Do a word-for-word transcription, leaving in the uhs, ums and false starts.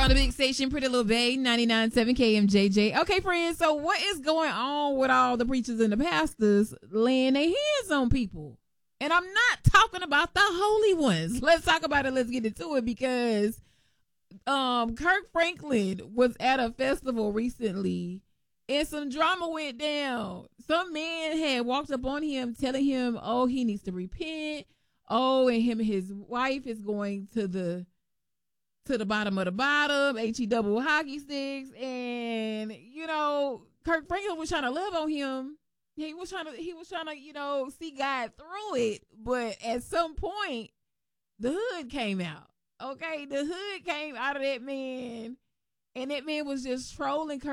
on the big station, Pretty Little Bay, ninety-nine point seven K M J J. Okay, friends, so what is going on with all the preachers and the pastors laying their hands on people? And I'm not talking about the holy ones. Let's talk about it. Let's get into it because um, Kirk Franklin was at a festival recently and some drama went down. Some man had walked up on him telling him, oh, he needs to repent. Oh, and him and his wife is going to the to the bottom of the bottom, H E double hockey sticks. And, you know, Kirk Franklin was trying to love on him. He was trying to, he was trying to, you know, see God through it. But at some point, the hood came out. Okay, the hood came out of that man. And that man was just trolling Kirk